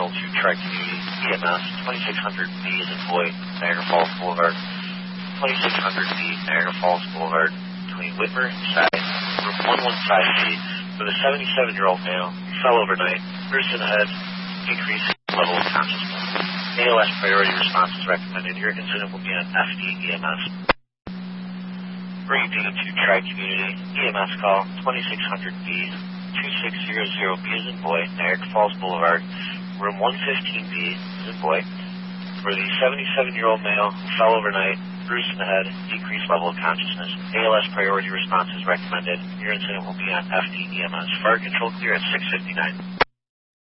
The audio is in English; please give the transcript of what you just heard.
Channel 2 Tri-Community, EMS, 2600B is in Boyd, Niagara Falls Boulevard, 2600B, Niagara Falls Boulevard, between Whitmer and Side, room 115B, with a 77-year-old male who fell overnight, bruised in the head, decreasing level of consciousness. ALS priority response is recommended. Your incident will be on FD EMS. Bringing to Tri-Community, EMS call 2600B, 2600B is in Boyd, Niagara Falls Boulevard, room 115B is in Boyd, for the 77-year-old male who fell overnight, bruised in the head, decreased level of consciousness. ALS priority response is recommended. Your incident will be on FD EMS. Fire control clear at 6:59.